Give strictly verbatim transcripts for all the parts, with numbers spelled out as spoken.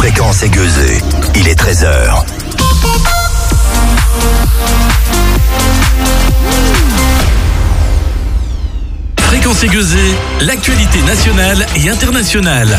Fréquence aiguisée, il est treize heures. Fréquence aiguisée, l'actualité nationale et internationale.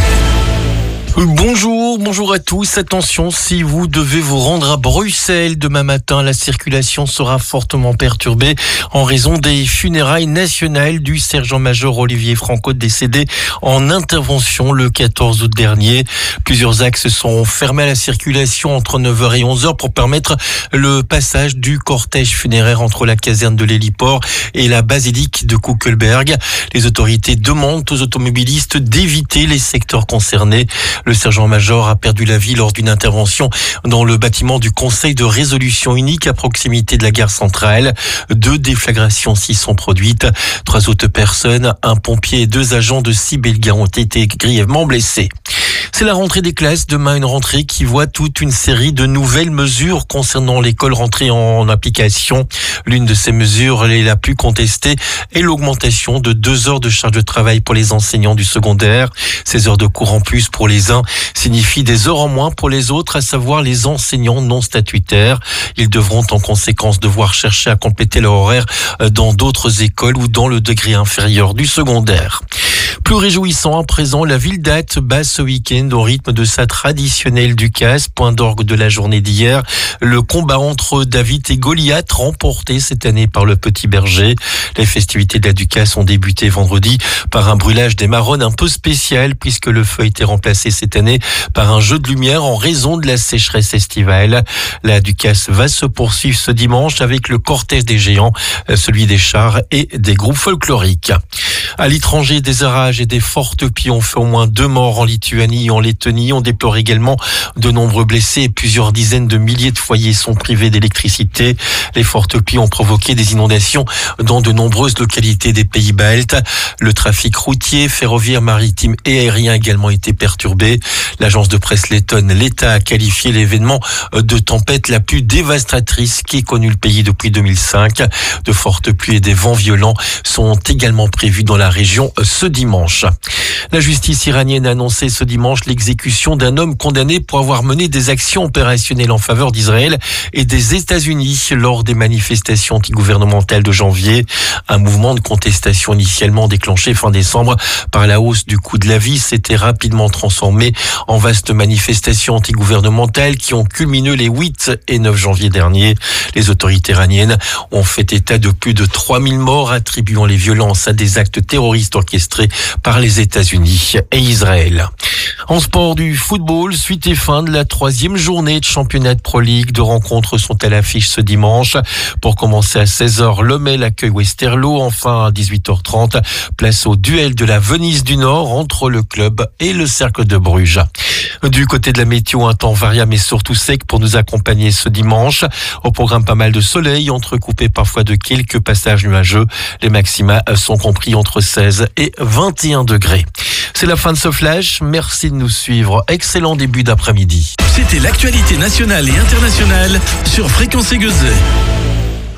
Bonjour, bonjour à tous. Attention, si vous devez vous rendre à Bruxelles demain matin, la circulation sera fortement perturbée en raison des funérailles nationales du sergent-major Olivier Franco décédé en intervention le quatorze août dernier. Plusieurs axes sont fermés à la circulation entre neuf heures et onze heures pour permettre le passage du cortège funéraire entre la caserne de l'héliport et la basilique de Kuckelberg. Les autorités demandent aux automobilistes d'éviter les secteurs concernés. Le sergent-major a perdu la vie lors d'une intervention dans le bâtiment du Conseil de résolution unique à proximité de la gare centrale. Deux déflagrations s'y sont produites. Trois autres personnes, un pompier et deux agents de Sibelga ont été grièvement blessés. C'est la rentrée des classes. Demain, une rentrée qui voit toute une série de nouvelles mesures concernant l'école rentrée en application. L'une de ces mesures, et la plus contestée, est l'augmentation de deux heures de charge de travail pour les enseignants du secondaire. Ces heures de cours en plus pour les uns signifient des heures en moins pour les autres, à savoir les enseignants non statutaires. Ils devront en conséquence devoir chercher à compléter leur horaire dans d'autres écoles ou dans le degré inférieur du secondaire. Plus réjouissant à présent, la ville d'Ath bat ce week-end au rythme de sa traditionnelle Ducasse, point d'orgue de la journée d'hier. Le combat entre David et Goliath, remporté cette année par le Petit Berger. Les festivités de la Ducasse ont débuté vendredi par un brûlage des marronnes un peu spécial, puisque le feu a été remplacé cette année par un jeu de lumière en raison de la sécheresse estivale. La Ducasse va se poursuivre ce dimanche avec le cortège des géants, celui des chars et des groupes folkloriques. À l'étranger, des orages et des fortes pluies ont fait au moins deux morts en Lituanie et en Lettonie. On déplore également de nombreux blessés et plusieurs dizaines de milliers de foyers sont privés d'électricité. Les fortes pluies ont provoqué des inondations dans de nombreuses localités des pays baltes. Le trafic routier, ferroviaire, maritime et aérien a également été perturbé. L'agence de presse lettonne, l'État, a qualifié l'événement de tempête la plus dévastatrice qu'ait connue le pays depuis deux mille cinq. De fortes pluies et des vents violents sont également prévus dans la région ce dimanche. La justice iranienne a annoncé ce dimanche l'exécution d'un homme condamné pour avoir mené des actions opérationnelles en faveur d'Israël et des États-Unis lors des manifestations antigouvernementales de janvier. Un mouvement de contestation initialement déclenché fin décembre par la hausse du coût de la vie s'était rapidement transformé en vastes manifestations antigouvernementales qui ont culminé les huit et neuf janvier dernier. Les autorités iraniennes ont fait état de plus de trois mille morts, attribuant les violences à des actes terroristes orchestrés par les États-Unis et Israël. En sport, du football, suite et fin de la troisième journée de championnat de Pro League. Deux rencontres sont à l'affiche ce dimanche. Pour commencer à seize heures, Lommel accueille Westerlo. Enfin, à dix-huit heures trente, place au duel de la Venise du Nord entre le club et le Cercle de Bruges. Du côté de la météo, un temps variable mais surtout sec pour nous accompagner ce dimanche. Au programme, pas mal de soleil, entrecoupé parfois de quelques passages nuageux. Les maxima sont compris entre seize et vingt et un degrés. C'est la fin de ce flash. Merci de nous suivre. Excellent début d'après-midi. C'était l'actualité nationale et internationale sur Fréquence aiguisée.